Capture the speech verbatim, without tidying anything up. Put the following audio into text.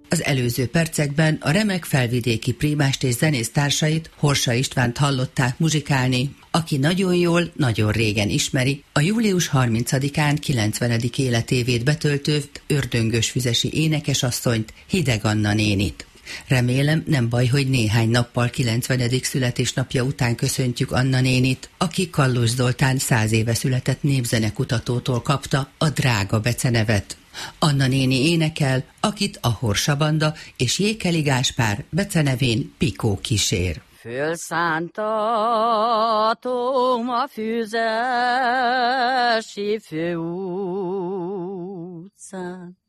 Az előző percekben a remek felvidéki prímást és zenész társait, Horsa Istvánt hallották muzsikálni, aki nagyon jól, nagyon régen ismeri a július harmincadikán kilencvenedik életévét betöltő ördöngös füzesi énekesasszonyt, Hideg Anna nénit. Remélem, nem baj, hogy néhány nappal kilencvenedik születésnapja után köszöntjük Anna nénit, aki Kallós Zoltán száz éve született népzenekutatótól kapta a Drága becenevet. Anna néni énekel, akit a Horsa Banda és Jékeli Gáspár becenevén Pikó kísér. Fölszántatom a füzesi főutcán,